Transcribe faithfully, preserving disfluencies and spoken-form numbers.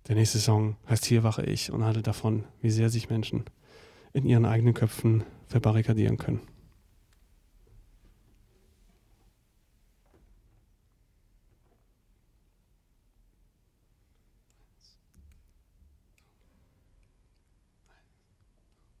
Der nächste Song heißt Hier wache ich und handelt davon, wie sehr sich Menschen in ihren eigenen Köpfen verbarrikadieren können.